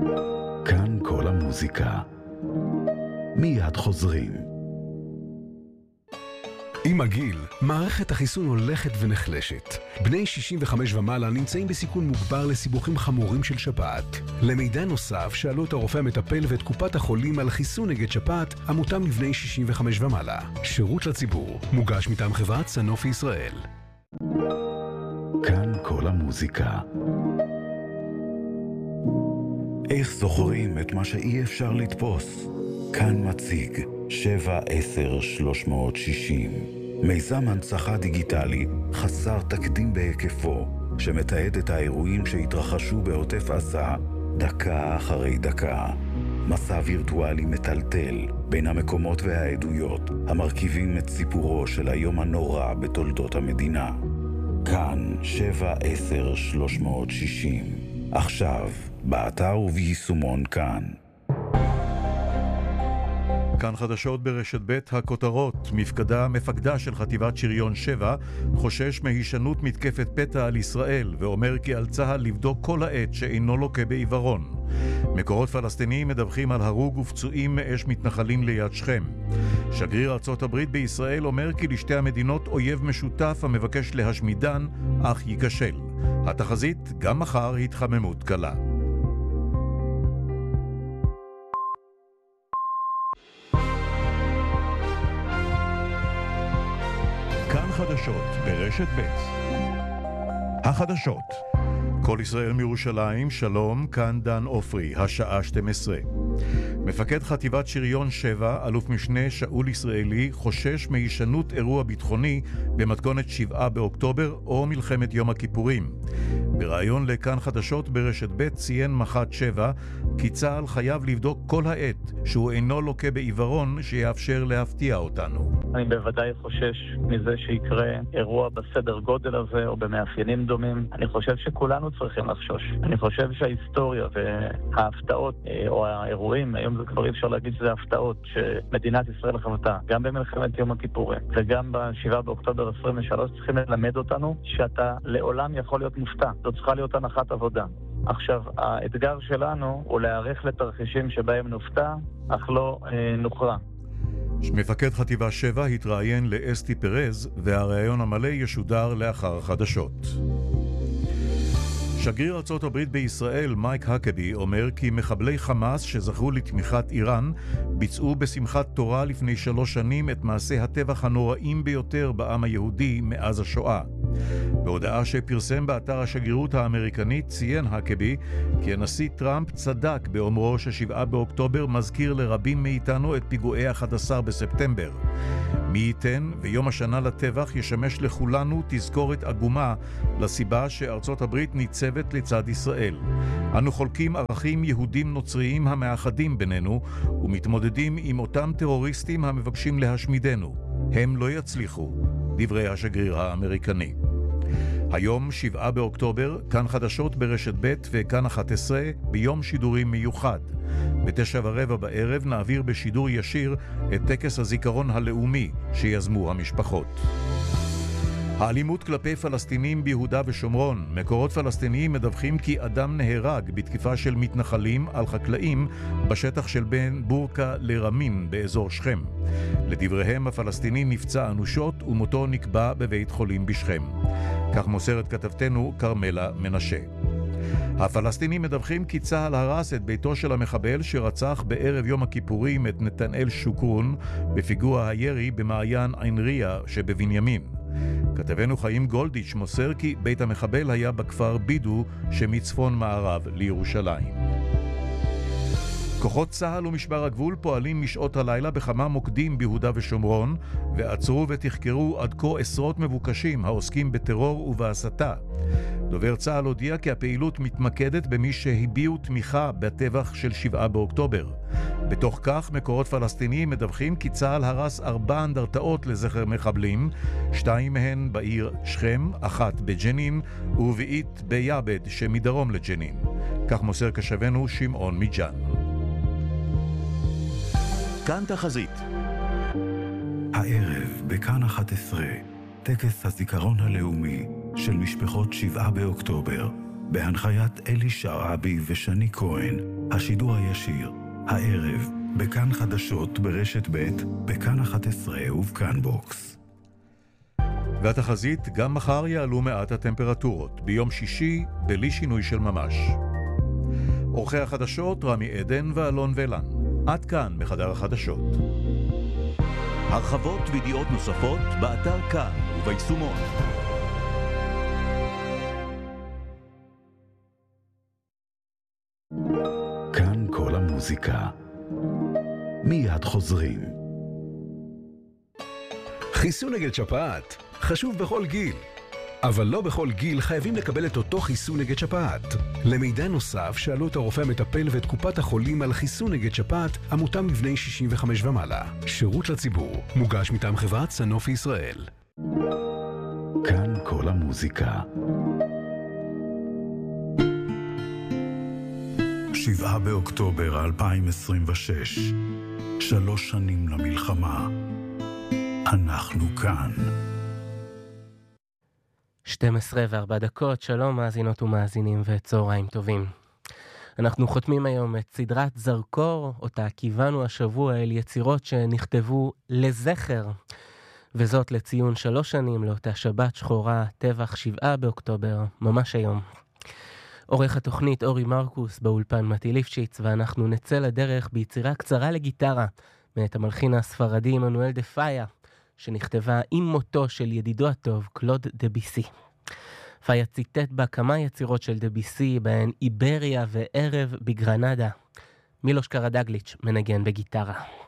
כאן כל המוזיקה. מיד חוזרים. עם הגיל, מערכת החיסון הולכת ונחלשת. בני 65 ומעלה נמצאים בסיכון מוגבר לסיבוכים חמורים של שפעת. למידע נוסף, שאלו את הרופא המטפל ואת קופת החולים על חיסון נגד שפעת המותאם לבני 65 ומעלה. שירות לציבור, מוגש מטעם חברת סנופי ישראל. כאן כל המוזיקה. איך זוכרים את מה שאי אפשר לתפוס? כאן מציג 7-10-360, מיזם הנצחה דיגיטלי חסר תקדים בהיקפו, שמתעד את האירועים שהתרחשו בעוטף עזה דקה אחרי דקה. מסע וירטואלי מטלטל בין המקומות והעדויות המרכיבים את סיפורו של היום הנורא בתולדות המדינה. כאן 7-10-360, עכשיו באתר וביישומון כאן. כאן חדשות ברשת ב' הכותרות. מפקדה של חטיבת שריון 7 חושש מהישנות מתקפת פתע על ישראל ואומר כי על צה"ל לבדוק כל העת שאינו לוקה בעיוורון. מקורות פלסטיניים מדווחים על הרוג ופצועים מאש מתנחלים ליד שכם. שגריר ארצות הברית בישראל אומר כי לשתי המדינות אויב משותף המבקש להשמידן אך ייכשל. התחזית, גם מחר התחממות קלה. כאן חדשות ברשת ב'. החדשות. כל ישראל מירושלים, שלום, כאן דן אופרי, השעה 12. מפקד חטיבת שריון 7, אלוף משנה שאול ישראלי, חושש מהישנות אירוע ביטחוני במתכונת 7 באוקטובר או מלחמת יום הכיפורים. בראיון לכאן חדשות ברשת ב' ציין מח"ט 7 כי צה"ל חייב לבדוק כל העת שהוא אינו לוקה בעיוורון שיאפשר להפתיע אותנו. אני בוודאי חושש מזה שיקרה אירוע בסדר גודל הזה או במאפיינים דומים. אני חושב שכולנו צריכים לחשוש. אני חושב שההיסטוריה וההפתעות או האירועים, היום זה כבר אפשר להגיד שזה הפתעות שמדינת ישראל חוותה, גם במלחמת יום הכיפורים וגם ב7 באוקטובר 23, צריכים ללמד אותנו שאתה לעולם יכול להיות מופתע. זו צריכה להיות הנחת עבודה. עכשיו, האתגר שלנו הוא להיערך לתרחישים שבהם נופתע, אך לא נוכרע. מפקד חטיבה 7 התראיין לאסתי פרז, והראיון המלא ישודר לאחר החדשות. שגריר ארצות הברית בישראל, מייק הקבי, אומר כי מחבלי חמאס שזכו לתמיכת איראן ביצעו בשמחת תורה לפני 3 שנים את מעשה הטבח הנוראים ביותר בעם היהודי מאז השואה. בהודעה שפרסם באתר השגרירות האמריקנית ציין הקבי כי הנשיא טראמפ צדק באומרו ש7 באוקטובר מזכיר לרבים מאיתנו את פיגועי 11 בספטמבר. מי ייתן ויום השנה לטבח ישמש לכולנו תזכורת עגומה לסיבה שארצות הברית ניצבת לצד ישראל. אנו חולקים ערכים יהודים נוצריים המאחדים בינינו ומתמודדים עם אותם טרוריסטים המבקשים להשמידנו. הם לא יצליחו, דברי השגריר האמריקני. היום 7 באוקטובר, כאן חדשות ברשת ב' וכאן 11 ביום שידורים מיוחד. ב9:15 בערב נעביר בשידור ישיר את טקס הזיכרון הלאומי שיזמו המשפחות. האלימות כלפי פלסטינים ביהודה ושומרון. מקורות פלסטיניים מדווחים כי אדם נהרג בתקיפה של מתנחלים על חקלאים בשטח של בין בורקה לרמין באזור שכם. לדבריהם הפלסטיני נפצע אנושות ומותו נקבע בבית חולים בשכם. כך מוסרת כתבתנו קרמלה מנשה. הפלסטינים מדווחים כי צה"ל הרס את ביתו של המחבל שרצח בערב יום הכיפורים את נתנאל שוקרון בפיגוע הירי במעיין עין ריה שבבנימין. כתבנו חיים גולדיץ' מוסר כי בית המחבל היה בכפר בידו שמצפון מערב לירושלים. כוחות צה"ל ומשמר הגבול פועלים משעות הלילה בכמה מוקדים ביהודה ושומרון ועצרו ותחקרו עד כה עשרות מבוקשים העוסקים בטרור ובהסתה. דובר צה"ל הודיע כי הפעילות מתמקדת במי שהביעו תמיכה בטבח של 7 באוקטובר. בתוך כך מקורות פלסטיניים מדווחים כי צה"ל הרס 4 אנדרטאות לזכר מחבלים, 2 מהן בעיר שכם, 1 בג'נין ורביעית ביעבד שמדרום לג'נין. כך מוסר קשבנו שמעון מג'אן. כאן תחזית. הערב בכאן 11, טקס הזיכרון הלאומי של משפחות 7 באוקטובר, בהנחיית אלי שרעבי ושני כהן, השידור הישיר, הערב, בכאן חדשות ברשת ב', בכאן 11 ובכאן בוקס. והתחזית, גם מחר יעלו מעט הטמפרטורות, ביום שישי בלי שינוי של ממש. עורכי החדשות רמי עדן ואלון ולן. עד כאן בחדר החדשות. הרחבות וידיעות נוספות באתר כאן וביישומון. כאן כל המוזיקה. מיד חוזרים. חיסון נגד שפעת חשוב בכל גיל, אבל לא בכל גיל חייבים לקבל את אותו חיסון נגד שפעת. למידע נוסף שאלו את הרופא המטפל ואת קופת החולים על חיסון נגד שפעת המותאם לבני 65 ומעלה. שירות לציבור, מוגש מטעם חברת סנופי ישראל. כאן כל המוזיקה. 7 באוקטובר 2026, 3 שנים למלחמה. אנחנו כאן. 12:04, שלום מאזינות ומאזינים וצהריים טובים. אנחנו חותמים היום את סדרת זרקור, אותה כיוונו השבוע אל יצירות שנכתבו לזכר, וזאת לציון 3 שנים לאותה שבת שחורה, טבח 7 באוקטובר, ממש היום. עורך התוכנית אורי מרקוס, באולפן מתי ליפשיץ, ואנחנו נצא לדרך ביצירה קצרה לגיטרה מאת המלחין הספרדי מנואל דה פאיה, שנכתבה עם מותו של ידידו הטוב קלוד דביסי. פאיה ציטט בה כמה יצירות של דביסי, בהן איבריה וערב בגרנדה. מילוש קרדגליץ' מנגן בגיטרה.